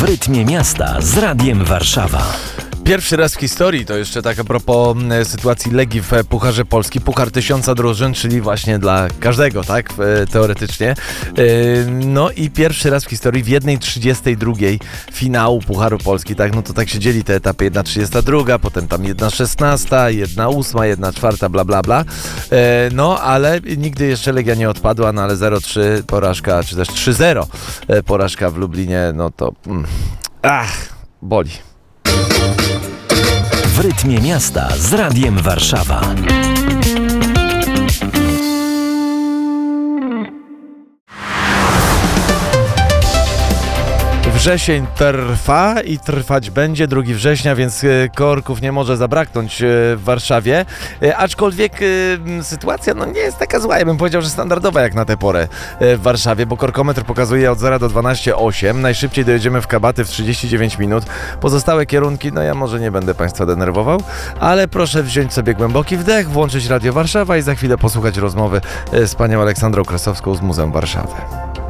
rytmie miasta z Radiem Warszawa. Pierwszy raz w historii, to jeszcze tak a propos sytuacji Legii w Pucharze Polski, Puchar 1000 drużyn, czyli właśnie dla każdego, tak, teoretycznie. No i pierwszy raz w historii w 1/32 finału Pucharu Polski, tak, no to tak się dzieli te etapy, 1/32, potem tam 1/16, 1/8, 1/4, bla bla bla. No, ale nigdy jeszcze Legia nie odpadła, no ale 0-3 porażka, czy też 3-0 porażka w Lublinie, no to boli. W rytmie miasta z Radiem Warszawa. Wrzesień trwa i trwać będzie 2 września, więc korków nie może zabraknąć w Warszawie. Aczkolwiek sytuacja nie jest taka zła. Ja bym powiedział, że standardowa jak na tę porę w Warszawie, bo korkometr pokazuje od 0 do 12,8. Najszybciej dojedziemy w Kabaty w 39 minut. Pozostałe kierunki, ja może nie będę Państwa denerwował, ale proszę wziąć sobie głęboki wdech, włączyć Radio Warszawa i za chwilę posłuchać rozmowy z panią Aleksandrą Kresowską z Muzeum Warszawy.